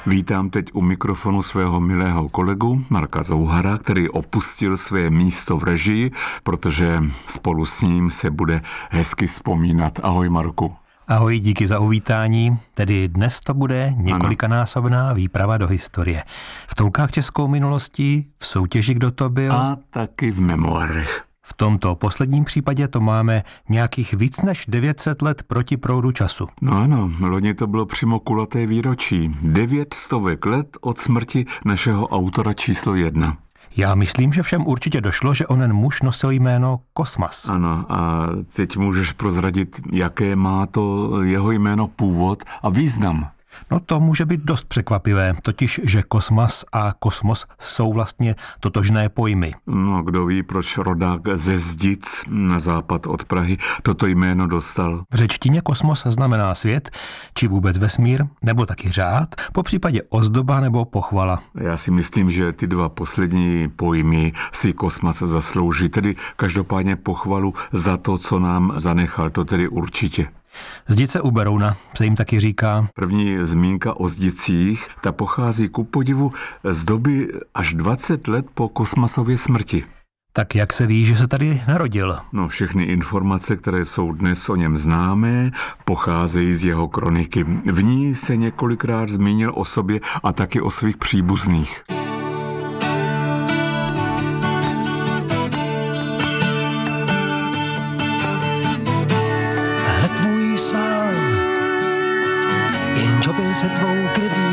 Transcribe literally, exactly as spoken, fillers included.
Vítám teď u mikrofonu svého milého kolegu Marka Zouhara, který opustil své místo v režii, protože spolu s ním se bude hezky vzpomínat. Ahoj, Marku. Ahoj, díky za uvítání. Tedy dnes to bude několikanásobná výprava do historie. V toulkách českou minulostí, v soutěži Kdo to byl a taky v memoárech. V tomto posledním případě to máme nějakých víc než devět set let proti proudu času. No ano, loni to bylo přímo kulaté výročí. Devět stovek let od smrti našeho autora číslo jedna. Já myslím, že všem určitě došlo, že onen muž nosil jméno Kosmas. Ano, a teď můžeš prozradit, jaké má to jeho jméno původ a význam. No to může být dost překvapivé, totiž, že kosmas a kosmos jsou vlastně totožné pojmy. No, kdo ví, proč rodák ze Zdic na západ od Prahy toto jméno dostal. V řečtině kosmos znamená svět, či vůbec vesmír, nebo taky řád, popřípadě ozdoba nebo pochvala. Já si myslím, že ty dva poslední pojmy si kosmas zaslouží, tedy každopádně pochvalu za to, co nám zanechal, to tedy určitě. Zdice u Berouna se jim taky říká. První zmínka o Zdicích, ta pochází ku podivu z doby až dvacet let po Kosmasově smrti. Tak jak se ví, že se tady narodil? No, všechny informace, které jsou dnes o něm známé, pocházejí z jeho kroniky. V ní se několikrát zmínil o sobě a taky o svých příbuzných. Hled tvůj sám, jenž opil se tvou krví,